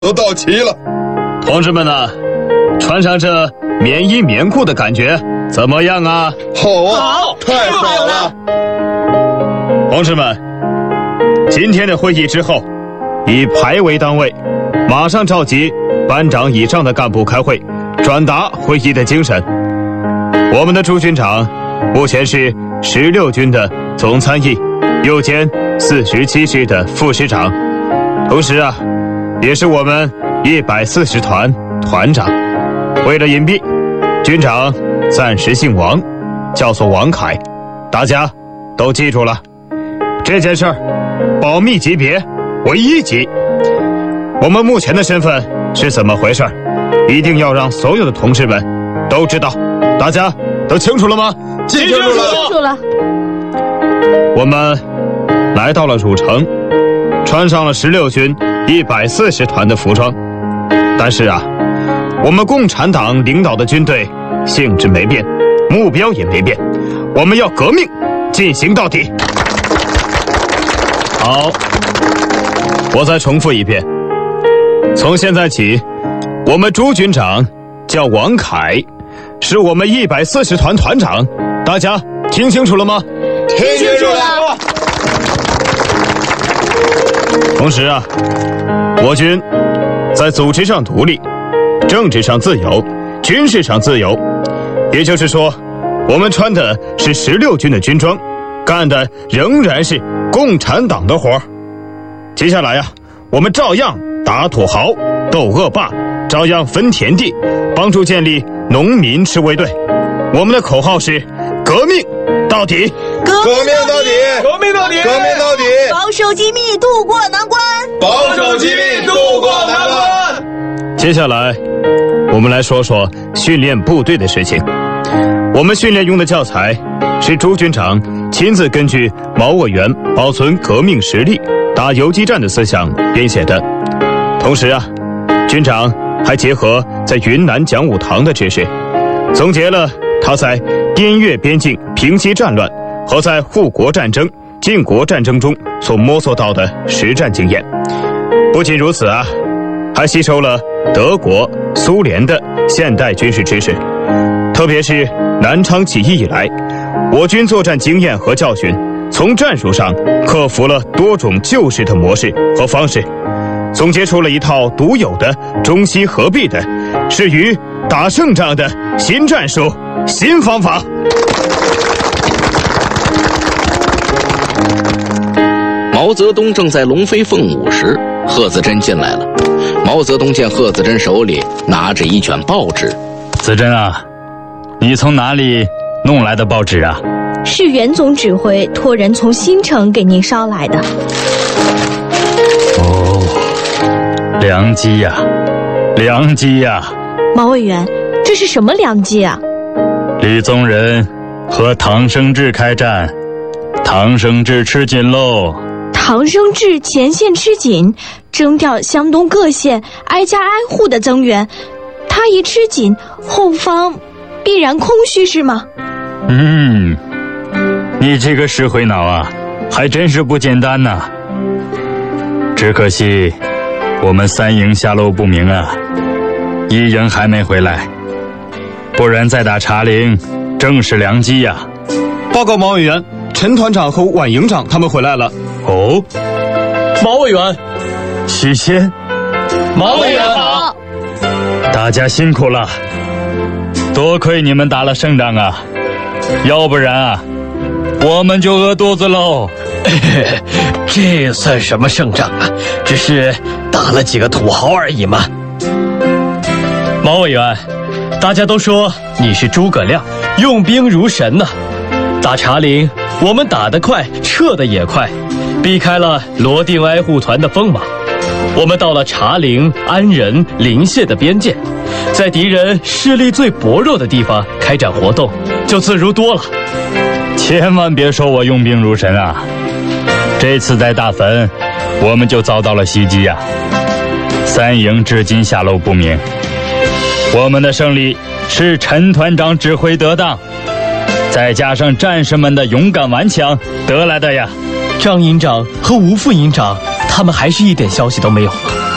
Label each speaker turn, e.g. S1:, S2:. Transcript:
S1: 都到齐了。
S2: 同志们呢，穿上这棉衣棉裤的感觉怎么样啊？
S1: 好啊，好，太好了。
S2: 同志们，今天的会议之后，以排为单位，马上召集班长以上的干部开会，转达会议的精神。我们的朱军长目前是16军的总参议，又兼47师的副师长，同时啊，也是我们140团团长。为了隐蔽，军长暂时姓王，叫做王凯，大家都记住了。这件事儿保密级别为1级。我们目前的身份是怎么回事，一定要让所有的同志们都知道。大家都清楚了吗？
S1: 记住了，
S3: 清楚了。
S2: 我们来到了汝城，穿上了16军140团的服装，但是啊，我们共产党领导的军队性质没变，目标也没变，我们要革命进行到底。好，我再重复一遍，从现在起，我们朱军长叫王凯，是我们140团团长，大家听清楚了吗？
S1: 听清楚了。
S2: 同时啊，我军在组织上独立，政治上自由，军事上自由，也就是说，我们穿的是16军的军装，干的仍然是共产党的活儿。接下来啊，我们照样打土豪，斗恶霸，照样分田地，帮助建立农民赤卫队。我们的口号是革命到底，
S1: 革命到底，革命到底，革命到底，
S3: 保守机密渡过难关，
S1: 保守机密渡过难关。
S2: 接下来我们来说说训练部队的事情。我们训练用的教材是朱军长亲自根据毛委员保存革命实力、打游击战的思想编写的。同时啊，军长还结合在云南讲武堂的知识，总结了他在滇越边境平息战乱和在护国战争、晋国战争中所摸索到的实战经验。不仅如此啊，还吸收了德国、苏联的现代军事知识，特别是南昌起义以来，我军作战经验和教训，从战术上克服了多种旧式的模式和方式，总结出了一套独有的中西合璧的适于打胜仗的新战术、新方法。
S4: 毛泽东正在龙飞凤舞时，贺子珍进来了。毛泽东见贺子珍手里拿着一卷报纸。
S5: 子珍啊，你从哪里弄来的报纸啊？
S3: 是袁总指挥托人从新城给您捎来的。
S5: 哦，良机呀，良机呀！
S3: 毛委员，这是什么良机啊？
S5: 李宗仁和唐生智开战，唐生智吃紧喽。
S3: 唐生智前线吃紧，征调湘东各县挨家挨户的增援，他一吃紧，后方必然空虚是吗？
S5: 你这个石灰脑啊，还真是不简单呐。只可惜我们3营下落不明啊，1营还没回来，不然再打茶陵正是良机呀。
S2: 报告毛委员，陈团长和宛营长他们回来了。
S5: 哦，
S6: 毛委员，
S5: 许仙，
S6: 毛委员好。
S5: 大家辛苦了，多亏你们打了胜仗啊，要不然啊，我们就饿肚子喽。
S6: 这算什么胜仗啊？只是打了几个土豪而已嘛。毛委员，大家都说你是诸葛亮，用兵如神呐。打茶陵，我们打得快，撤得也快，避开了罗定挨护团的锋芒。我们到了茶陵、安仁、临县的边界，在敌人势力最薄弱的地方开展活动，就自如多了。
S5: 千万别说我用兵如神啊！这次在大汾，我们就遭到了袭击呀，3营至今下落不明。我们的胜利是陈团长指挥得当，再加上战士们的勇敢顽强得来的呀。
S6: 张营长和吴副营长，他们还是一点消息都没有吗？